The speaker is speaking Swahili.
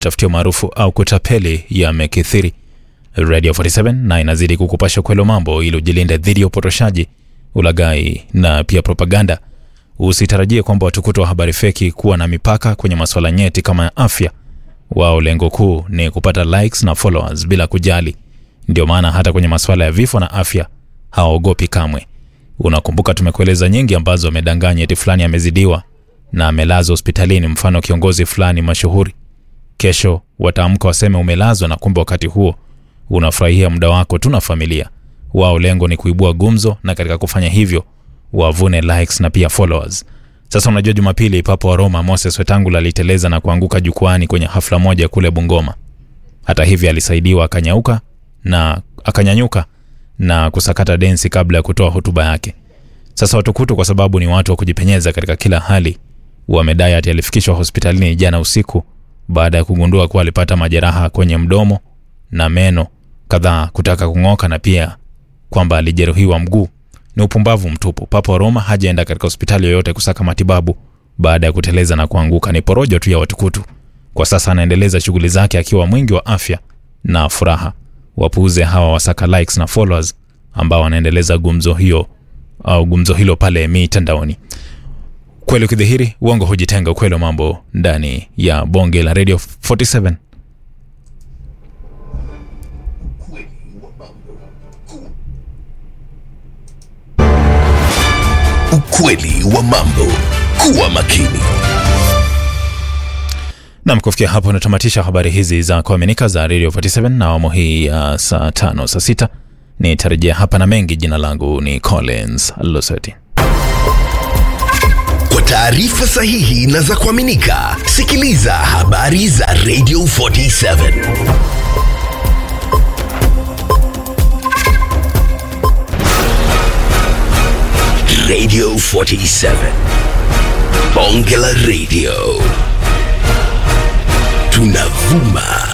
tafutio maarufu au kutapeli yamekithiri. Radio 47 na inazidi kukupasha kwelo mambo ili ujilinde dhidi ya upotoshaji, ulaghai na pia propaganda. Usitarajie kwamba watukutu wa habari feki kuwa na mipaka kwenye masuala nyeti kama ya afya. Wao lengo kuu ni kupata likes na followers bila kujali. Ndio maana hata kwenye masuala ya vifo na afya hawaogopi kamwe. Unakumbuka tumekueleza nyingi ambazo wamedanganya eti fulani amezidiwa na amelazwa hospitalini, mfano kiongozi fulani mashuhuri. Kesho wataamka waseme umelazwa, na kumbe wakati huo unafurahia muda wako tu na familia. Wao lengo ni kuibua gumzo, na katika kufanya hivyo wavune likes na pia followers. Sasa unajua Jumapili Papa wa Roma Moses Wetangula aliteleza na kuanguka jukwani kwenye hafla moja kule Bungoma. Hata hivi alisaidiwa akanyanyuka na kusakata densi kabla ya kutoa hotuba yake. Sasa watukutu, kwa sababu ni watu wa kujipenyeza katika kila hali, wamedai ati alifikishwa hospitalini jana usiku baada ya kugundua kuwa alipata majeraha kwenye mdomo na meno kadhaa kutaka kung'oka, na pia kwamba alijeruhiwa mguu. Ni upumbavu mtupu. Papa wa Roma hajaenda katika hospitali yoyote kusaka matibabu baada ya kuteleza na kuanguka. Ni porojo tu ya watukutu. Kwa sasa anaendeleza shughuli zake akiwa mwingi wa afya na furaha. Wapuuze hawa wasaka likes na followers ambao wanaendeleza gumzo hilo pale mitandaoni. Kweli ukidhihiri, uongo hujitenga. Kweli mambo ndani ya bonge la Radio 47. Ukweli wa mambo. Kuwa makini. Na kufikia hapo natamatisha habari hizi za kuaminika za Radio 47 na awamu hii ya saa 5 saa 6. Nitarejea hapa na mengi. Jina langu ni Collins Loseti. Kwa taarifa sahihi na za kuaminika, sikiliza habari za Radio 47. Radio 47. Bonge la Radio. Tunavuma.